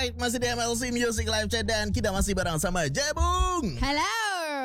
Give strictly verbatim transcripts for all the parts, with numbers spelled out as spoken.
Alright, masih di M L C Music Live Chat dan kita masih bareng sama Jebung. Halo.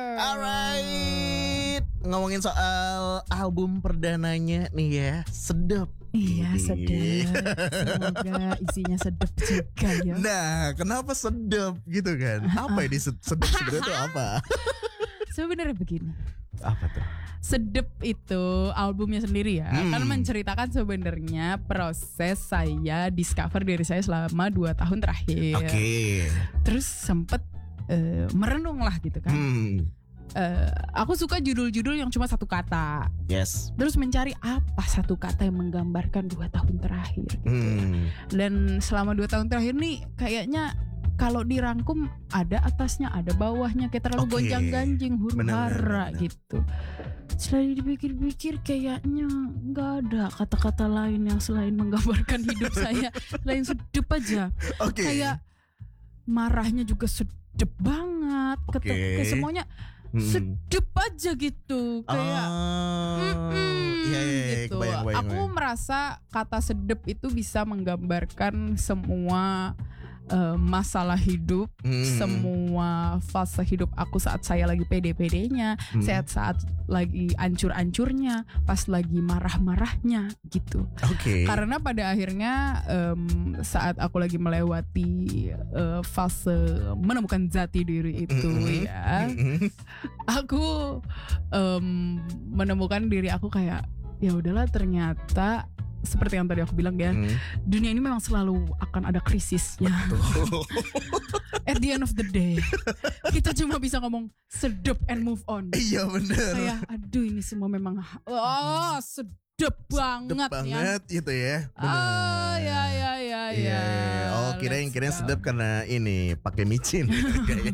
Alright, ngomongin soal album perdananya nih ya, sedap. Iya, Ini. sedap. Semoga isinya sedap juga ya. Nah, kenapa sedap gitu kan? Apa ini sed- sedap sebenarnya itu apa? Sebenarnya begini. Apa tuh? Sedep itu albumnya sendiri ya, Hmm. kan menceritakan sebenarnya proses saya discover diri saya selama dua tahun terakhir. Oke. Terus sempet uh, merenung lah gitu kan. Hmm. Uh, aku suka judul-judul yang cuma satu kata. Yes. Terus mencari apa satu kata yang menggambarkan dua tahun terakhir gitu. Hmm. Dan selama dua tahun terakhir nih kayaknya kalau dirangkum ada atasnya, ada bawahnya, kayak terlalu Oke. gonjang-ganjing, huru Bener, hara bener. gitu. Setelah dipikir-pikir kayaknya nggak ada kata-kata lain yang selain menggambarkan hidup saya, lain sedep aja. Oke. Kayak marahnya juga sedep banget, Oke. Kete- kayak semuanya Hmm. sedep aja gitu, kayak. Oh, Mm-mm, iya, iya, iya, gitu. kebayang, kebayang, Aku kebayang. merasa kata sedep itu bisa menggambarkan semua uh, masalah hidup, Hmm. semua fase hidup aku saat saya lagi pede-pedenya, Hmm. saat saat lagi ancur-ancurnya, pas lagi marah-marahnya gitu. Oke. Karena pada akhirnya um, saat aku lagi melewati uh, fase menemukan jati diri itu Mm-mm. ya, Mm-mm. aku um, menemukan diri aku kayak ya udahlah, ternyata seperti yang tadi aku bilang ya, Hmm. dunia ini memang selalu akan ada krisisnya. Tuh. At the end of the day kita cuma bisa ngomong sedep and move on. Iya bener. Kayak aduh ini semua memang oh sedep banget, Sedep banget gitu ya. Bener. Ah ya ya ya Iya. ya. Oh, kirain kirain Let's go. sedap karena ini pakai micin. Kayaknya.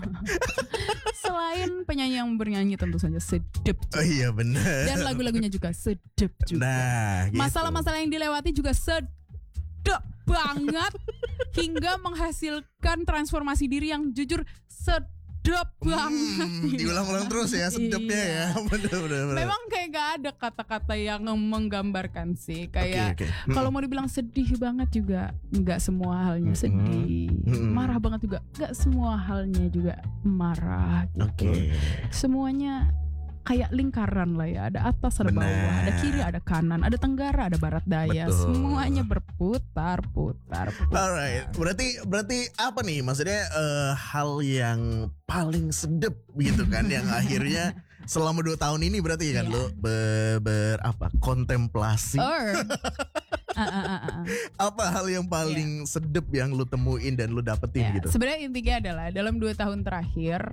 Selain penyanyi yang bernyanyi tentu saja sedep Oh iya bener. dan lagu-lagunya juga sedep juga. Nah, gitu. Masalah-masalah yang dilewati juga sedep banget hingga menghasilkan transformasi diri yang jujur sedep banget. Hmm, diulang-ulang terus ya sedapnya Iya. ya. Bener bener bener. Memang kayak gak ada kata-kata yang menggambarkan sih. Kayak Oke, oke. kalau mau dibilang sedih banget juga nggak semua halnya Mm-mm. sedih. Mm-mm. Marah banget juga nggak semua halnya juga marah gitu. Oke. Semuanya kayak lingkaran lah ya. Ada atas, ada Benar. bawah, ada kiri, ada kanan, ada tenggara, ada barat daya. Betul. Semuanya berputar, putar, putar. Alright, berarti berarti apa nih maksudnya eh, hal yang paling sedep gitu kan yang akhirnya selama dua tahun ini berarti kan Iya. lo ber, ber apa kontemplasi Or, Ah, ah, ah, ah. apa hal yang paling sedep yang lo temuin dan lo dapetin Ya, gitu. sebenarnya intinya adalah dalam dua tahun terakhir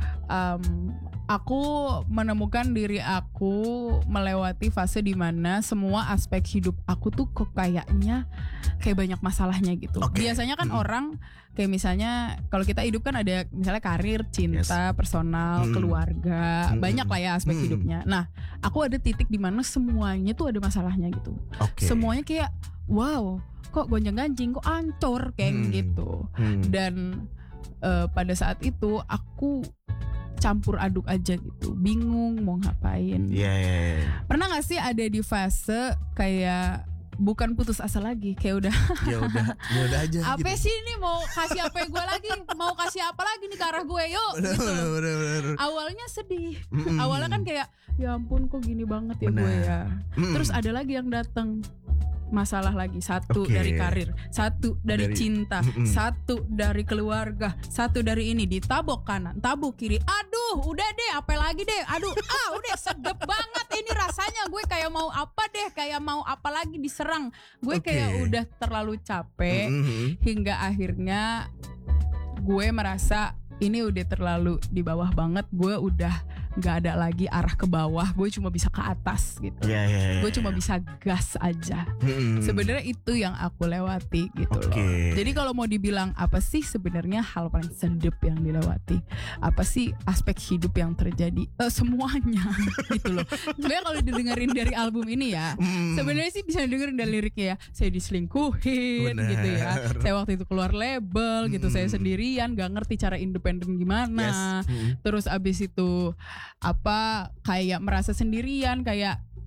um, aku menemukan diri aku melewati fase dimana semua aspek hidup aku tuh kok kayaknya kayak banyak masalahnya gitu. Oke. Biasanya kan Hmm. orang kayak misalnya kalau kita hidup kan ada misalnya karir, cinta, personal, Hmm. keluarga, Hmm. banyak lah ya aspek Hmm. hidupnya. Nah, aku ada titik dimana semuanya tuh ada masalahnya gitu. Oke. Semuanya kayak wow, kok gonjang-ganjing, kok ancur kayak Hmm. gitu. Hmm. Dan eh, pada saat itu aku campur aduk aja gitu, bingung mau ngapain. Iya, iya, iya. Pernah gak sih ada di fase kayak bukan putus asa lagi, kayak udah Ya udah, ya udah aja. apa gitu. sih ini, mau kasih apa gue lagi, mau kasih apa lagi nih ke arah gue, yuk Bener, gitu. bener, bener, bener. Awalnya sedih, Mm-mm. awalnya kan kayak ya ampun kok gini banget ya Bener. gue ya. Mm-mm. Terus ada lagi yang datang, masalah lagi, satu Oke. dari karir, satu dari, Dari- cinta, Mm-mm. satu dari keluarga, satu dari ini, ditabok kanan, tabok kiri. Aduh, udah deh, apa lagi deh? Aduh, ah udah sedep banget ini rasanya. Gue kayak mau apa deh, kayak mau apa lagi diserang. Gue Oke. kayak udah terlalu capek Mm-mm. hingga akhirnya gue merasa ini udah terlalu di bawah banget. Gue udah gak ada lagi arah ke bawah. Gue cuma bisa ke atas gitu. Iya, iya, iya. Gue cuma bisa gas aja. Mm-mm. Sebenarnya itu yang aku lewati gitu Oke. loh. Jadi kalau mau dibilang apa sih sebenarnya hal paling sedep yang dilewati? Apa sih aspek hidup yang terjadi? Eh, semuanya gitu loh. Sebenarnya kalau didengerin dari album ini ya, Mm. sebenarnya sih bisa dengerin dari liriknya ya. Saya diselingkuhin Benar. gitu ya. Saya waktu itu keluar label gitu. Mm. Saya sendirian, gak ngerti cara independen gimana. Yes. Mm. Terus abis itu apa kayak merasa sendirian, kayak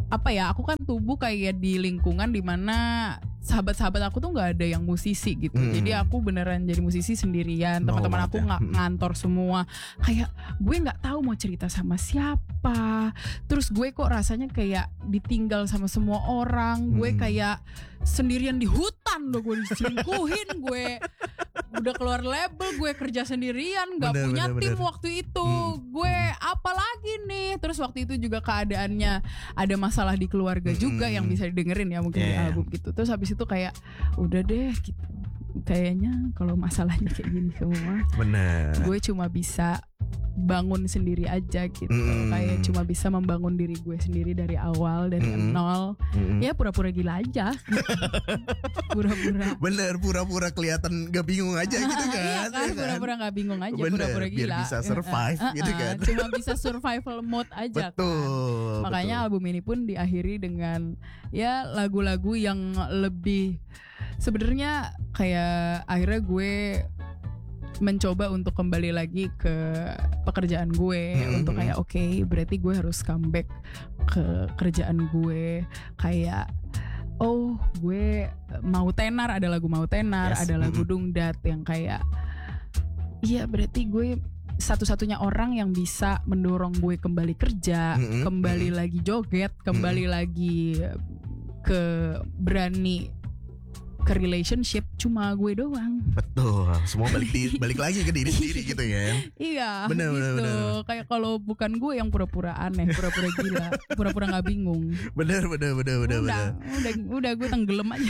apa ya, aku kan tumbuh kayak di lingkungan dimana sahabat-sahabat aku tuh nggak ada yang musisi gitu. Hmm. Jadi aku beneran jadi musisi sendirian. No Teman-teman banget aku ya. nggak Hmm. ngantor semua. Kayak gue nggak tahu mau cerita sama siapa. Terus gue kok rasanya kayak ditinggal sama semua orang. Gue Hmm. kayak sendirian di hutan loh, gue diselingkuhin, gue udah keluar label, gue kerja sendirian, nggak Bener, punya bener, tim bener. waktu itu. Hmm. Gue apa lagi nih? Terus waktu itu juga keadaannya ada masalah di keluarga juga Hmm. yang bisa didengerin ya mungkin di Yeah. album gitu. Terus habis itu kayak udah deh gitu. Kayaknya kalau masalahnya kayak gini semua, Bener. gue cuma bisa bangun sendiri aja gitu. Mm. Kayak cuma bisa membangun diri gue sendiri dari awal, dari Mm. nol. Mm. Ya pura-pura gila aja. Pura-pura. Bener, pura-pura kelihatan gak bingung aja gitu kan. Iya kan, ya kan? pura-pura gak bingung aja, Bener, pura-pura biar gila. bisa survive Eh, eh, gitu eh, kan. Cuma bisa survival mode aja kan. Betul. Makanya betul. album ini pun diakhiri dengan ya lagu-lagu yang lebih sebenarnya kayak akhirnya gue mencoba untuk kembali lagi ke pekerjaan gue, Mm-mm. untuk kayak oke berarti gue harus comeback ke kerjaan gue, kayak oh gue mau tenar, ada lagu mau tenar, Yes. ada lagu Mm-mm. dungdat yang kayak iya berarti gue satu-satunya orang yang bisa mendorong gue kembali kerja, Mm-mm. kembali lagi joget, kembali lagi ke berani ke relationship, cuma gue doang. Betul. Semua balik di, balik lagi ke diri sendiri gitu ya. Iya, Bener, gitu. bener, bener. Kayak kalau bukan gue yang pura-pura aneh, pura-pura gila, pura-pura nggak bingung. Bener, bener, bener, bener, udah, bener. udah, udah gue tenggelam aja.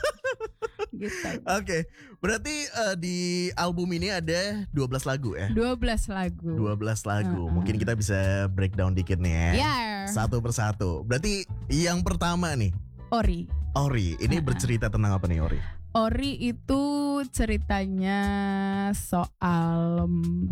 Gitu. Oke, berarti eh, di album ini ada dua belas lagu ya? dua belas lagu. dua belas lagu. Uh-uh. Mungkin kita bisa breakdown dikit nih ya. Yeah. Satu persatu. Berarti yang pertama nih, Ori. Ori. Ini Uh-uh. bercerita tentang apa nih Ori? Ori itu ceritanya soal mm,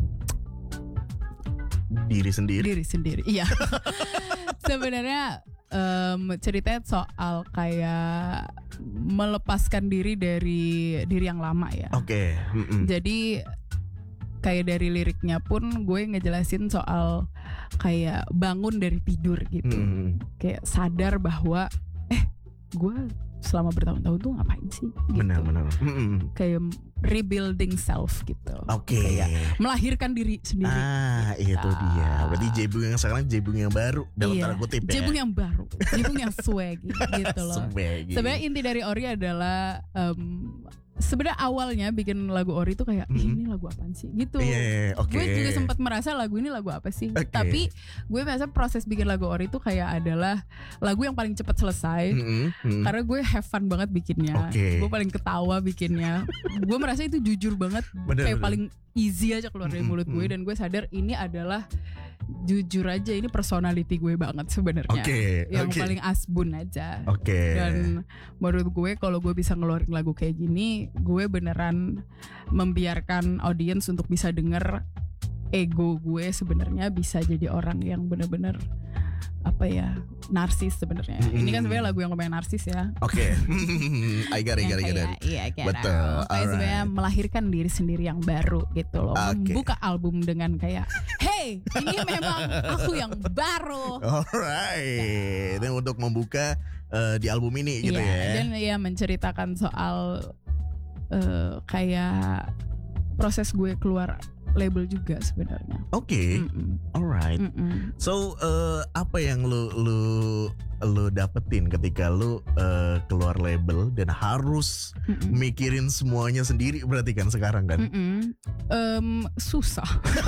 Diri sendiri. diri sendiri. Iya. Sebenarnya em, ceritanya soal kayak melepaskan diri dari diri yang lama ya. Oke. mm-mm. Jadi kayak dari liriknya pun gue ngejelasin soal kayak bangun dari tidur gitu. Mm-mm. Kayak sadar bahwa eh gue selama bertahun-tahun tuh ngapain sih gitu. Benar, benar. Mm-mm. Kayak rebuilding self gitu. Oke. Kayak melahirkan diri sendiri. Ah, itu Ah. dia. Berarti jebung yang sekarang jebung yang baru dalam Iya, tanda kutip ya. jebung yang baru, jebung yang swag gitu loh. Swag. Sebenarnya inti dari Ori adalah em, sebenarnya awalnya bikin lagu Ori itu kayak ih, Mhm. ini lagu apaan sih gitu. Iya, oke. Gue juga sempat merasa lagu ini lagu apa sih. Oke. Tapi gue merasa proses bikin lagu Ori itu kayak adalah lagu yang paling cepat selesai. Mm-mm, mm. Karena gue have fun banget bikinnya. Oke. Gue paling ketawa bikinnya. Gue merasa itu jujur banget. Bener, Kayak bener. paling easy aja keluar dari Mm-mm, mulut gue. mm. Dan gue sadar ini adalah jujur aja, ini personality gue banget sebenarnya. Oke, Yang oke. paling asbun aja. Oke. Dan menurut gue kalau gue bisa ngeluarin lagu kayak gini, gue beneran membiarkan audiens untuk bisa denger ego gue sebenarnya bisa jadi orang yang bener-bener apa ya, narsis sebenarnya. Mm-mm. Ini kan sebenarnya lagu yang lumayan narsis ya. Oke. I got it, Yang got it, got kayak, it. iya, get Betul, out. Kayak alright. sebenarnya melahirkan diri sendiri yang baru gitu loh. Oke. Membuka album dengan kayak, hey, ini memang aku yang baru. Alright. Dan untuk membuka eh, di album ini gitu Iya, ya. dan ya menceritakan soal eh, kayak proses gue keluar label juga sebenarnya. Oke. Mm-mm. Alright. Mm-mm. So eh, apa yang lu lu lu dapetin ketika lu eh, keluar label dan harus Mm-mm. mikirin semuanya sendiri berarti kan sekarang kan? Mm-mm. Em, susah.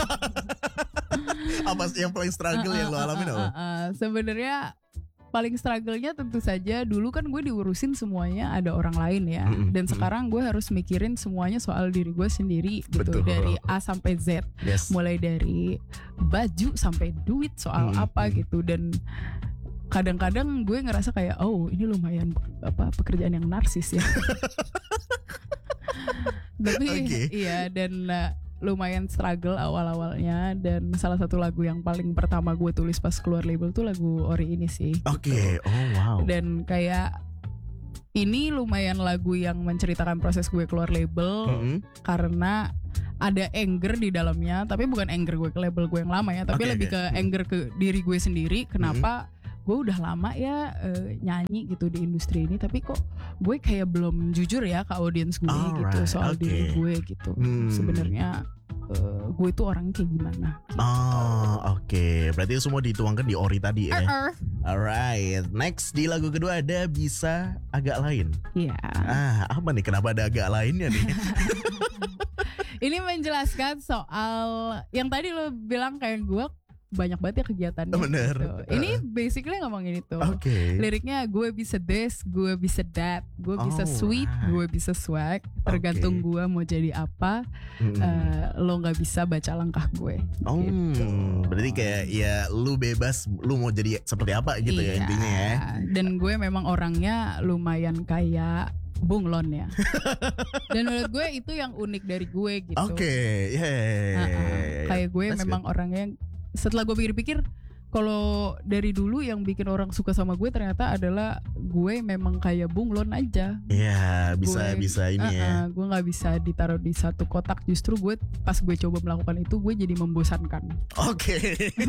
Apa sih yang paling struggle yang lu Uh, uh, alamin uh, apa? uh, uh. Sebenarnya paling struggle-nya tentu saja dulu kan gue diurusin semuanya ada orang lain ya. Mm-mm, Dan mm-mm. sekarang gue harus mikirin semuanya soal diri gue sendiri gitu. Betul. Dari A sampai Z. Yes. Mulai dari baju sampai duit soal Mm-mm, apa mm. gitu. Dan kadang-kadang gue ngerasa kayak oh ini lumayan apa pekerjaan yang narsis ya. Tapi Oke. iya, dan uh, lumayan struggle awal-awalnya. Dan salah satu lagu yang paling pertama gue tulis pas keluar label tuh lagu Ori ini sih. Oke. Oh wow. Dan kayak ini lumayan lagu yang menceritakan proses gue keluar label. Mm-mm. Karena ada anger di dalamnya, tapi bukan anger gue ke label gue yang lama ya, tapi Oke, lebih oke. ke anger ke diri gue sendiri. Kenapa gue udah lama ya uh, nyanyi gitu di industri ini, tapi kok gue kayak belum jujur ya ke audiens gue Alright, gitu soal okay. diri gue gitu. Hmm. Sebenarnya uh, gue itu orangnya kayak gimana? Gitu. Oh oke, okay. Berarti semua dituangkan di Ori tadi ya. Uh-uh. Alright, next di lagu kedua ada Bisa Agak Lain. Iya. Ah apa nih? Kenapa ada agak lainnya nih? Ini menjelaskan soal yang tadi lo bilang kayak gue banyak banget ya kegiatannya. Bener. Gitu. Ini basically ngomongin itu. Oke. Okay. Liriknya gue bisa this, gue bisa that, gue bisa Oh, sweet, right. gue bisa swag. Tergantung Okay. gue mau jadi apa. Hmm. Uh, lo nggak bisa baca langkah gue. Oh, Gitu. berarti kayak ya lu bebas, lu mau jadi seperti apa gitu ya Iya. intinya ya. Dan gue memang orangnya lumayan kayak bunglon ya. Dan menurut gue itu yang unik dari gue gitu. Oke, yeah. Uh-uh. Kayak gue That's memang orangnya, setelah gue pikir-pikir, kalau dari dulu yang bikin orang suka sama gue ternyata adalah gue memang kayak bunglon aja. Iya, bisa Gue- bisa ini ya. Uh-uh, gue nggak bisa ditaruh di satu kotak. Justru gue pas gue coba melakukan itu, gue jadi membosankan. Oke.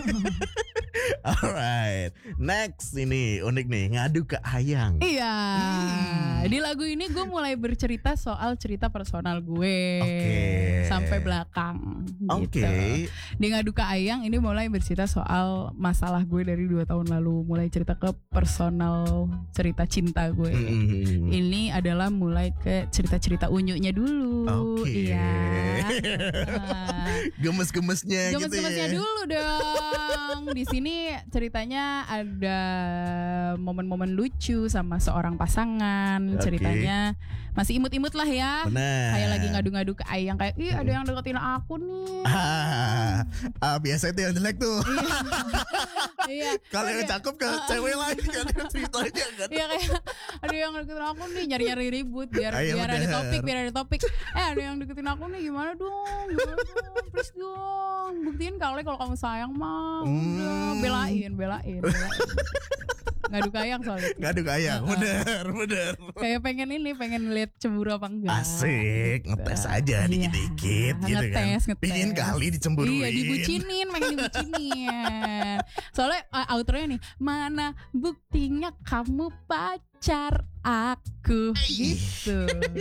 Alright. Next ini unik nih, Ngadu ke Ayang. Iya, Hmm. di lagu ini gue mulai bercerita soal cerita personal gue Oke. sampai belakang. Oke. Gitu. Di Ngadu ke Ayang ini mulai bercerita soal masalah gue dari dua tahun lalu, mulai cerita ke personal cerita cinta gue. Mm-mm. Ini adalah mulai ke cerita-cerita unyunya dulu. Oke. Iya. Nah, Gemes-gemesnya gitu ya. gemes-gemesnya dulu dong. Di sini ceritanya ada momen-momen lucu sama seorang pasangan. Oke. Ceritanya masih imut-imut lah ya. Benar. Kayak lagi ngadu-ngadu ke Ayang, kayak ih ada yang deketin aku nih. Ah, ah, biasa itu yang jelek tuh. Iya. Kalau yang Kayak- cakep ke cewek lain kan ceritanya kan. Iya kayak ada yang deketin aku nih, nyari-nyari ribut biar Ah, iya biar ada bener. topik, biar ada topik. Eh ada yang deketin aku nih, gimana dong? Gimana dong? Please dong. Buktiin kali kalau kamu sayang mah. Udah, Hmm. belain, belain, belain. Ngadu ke Ayang soal itu. Ngadu ke Ayang, Uh-uh. bener bener. Kayak pengen ini, pengen lihat cemburu apa enggak. Asik, ngetes aja Iya, dikit-dikit gitu kan. ngetes, ngetes. Pingin kali dicemburuin. Iya dibucinin, pengen dibucinin. Soalnya uh, outronya nih, mana buktinya kamu pacar aku gitu.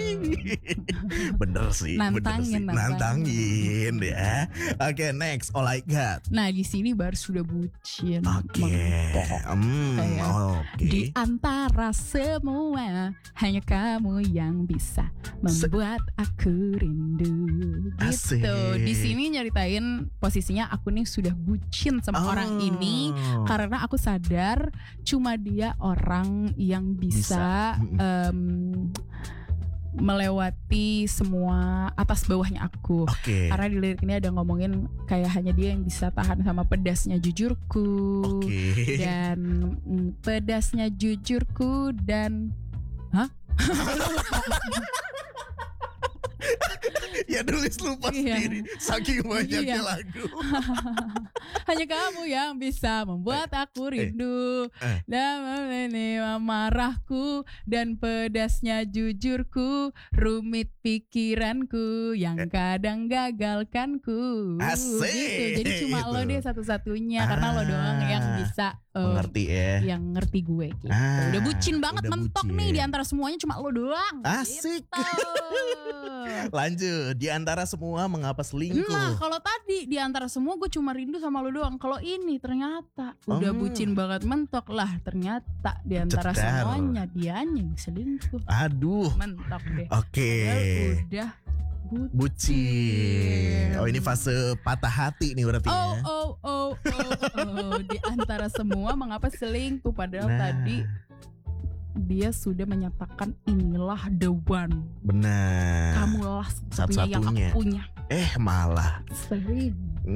Bener sih, Nantangin, bener sih. nantangin. Nantangin ya. Oke, next All I Got. Nah di sini baru sudah bucin. Oke. Mentok. Hmm, Kayak oke. Di antara semua hanya kamu yang bisa membuat aku rindu. Asik. Gitu. Di sini nyeritain posisinya aku nih sudah bucin sama Oh. orang ini karena aku sadar cuma dia orang yang bisa, Bisa. Mm-mm. em, melewati semua atas bawahnya aku. Oke. Karena di lirik ini ada ngomongin kayak hanya dia yang bisa tahan sama pedasnya jujurku. Oke. Dan mm, pedasnya jujurku dan hah? Ya nulis lupa Iya. sendiri saking banyaknya Iya. lagu. Hanya kamu yang bisa membuat aku rindu eh. dan meleni amarahku dan pedasnya jujurku, rumit pikiranku yang kadang gagalkanku. Asik. Gitu. Jadi cuma Gitu. lo deh satu-satunya karena lo doang Ah. yang bisa em, Mengerti ya. yang ngerti gue gitu. Ah, Udah bucin banget, udah mentok bucin. nih di antara semuanya cuma lo doang. Asik. Gitu. Lanjut, di antara semua mengapa selingkuh? Nah kalau tadi di antara semua gue cuma rindu sama lo doang. Kalau ini ternyata udah Oh. bucin banget mentok lah. Ternyata di antara Cekar. semuanya dianya yang selingkuh. Aduh. Mentok deh. Oke. Padahal udah bucin. Bucin. Oh ini fase patah hati nih berarti Oh ya. oh oh oh oh di antara semua mengapa selingkuh padahal Nah. tadi dia sudah menyatakan inilah the one. Benar. Kamulah satu-satunya yang aku Satu-satunya. punya. Eh malah. Selingkuh.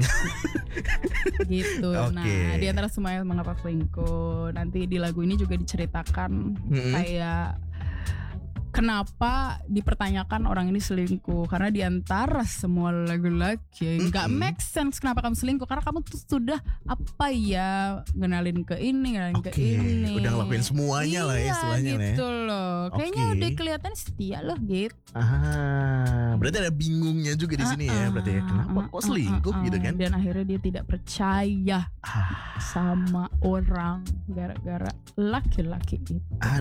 Gitu. Oke. Nah, di antara semuanya mengapa selingkuh. Nanti di lagu ini juga diceritakan Mm-mm. kayak kenapa dipertanyakan orang ini selingkuh? Karena di antara semua laki-laki nggak Mm-mm. make sense kenapa kamu selingkuh, karena kamu tuh sudah apa ya, ngenalin ke ini, ngenalin Oke, ke ini, udah ngelakuin semuanya lah ya Iya, istilahnya lah ya. gitu loh. Kayaknya Oke. udah kelihatan setia loh gitu. Ah, berarti ada bingungnya juga di sini ya, berarti ya. Kenapa Ah, kok ah, selingkuh ah, gitu ah. kan? Dan akhirnya dia tidak percaya Ah, sama orang gara-gara laki-laki itu.